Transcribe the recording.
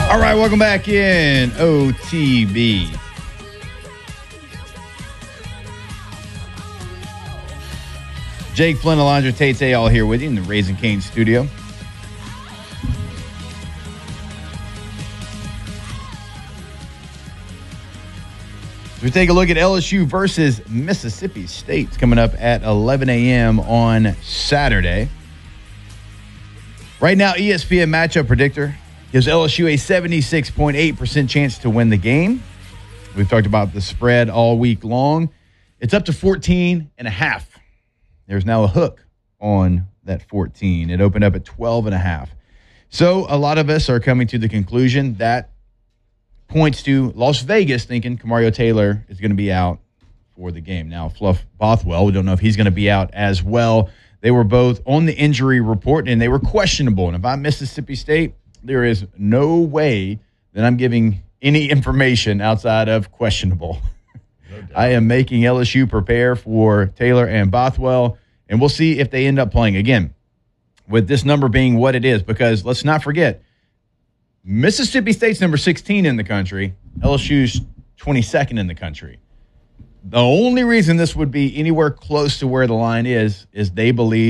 All right, welcome back in OTB. Jake Flynn, Alondra Tate, all here with you in the Raising Cane studio. We take a look at LSU versus Mississippi State. It's coming up at 11 a.m. on Saturday. Right now, ESPN Matchup Predictor gives LSU a 76.8% chance to win the game. We've talked about the spread all week long. It's up to 14.5. There's now a hook on that 14. It opened up at 12.5. So a lot of us are coming to the conclusion that points to Las Vegas thinking Kamario Taylor is going to be out for the game. Now, Fluff Bothwell, we don't know if he's going to be out as well. They were both on the injury report, and they were questionable. And if I'm Mississippi State, there is no way that I'm giving any information outside of questionable. No doubt. I am making LSU prepare for Taylor and Bothwell, and we'll see if they end up playing. Again, with this number being what it is, because let's not forget, Mississippi State's number 16 in the country, LSU's 22nd in the country. The only reason this would be anywhere close to where the line is they believe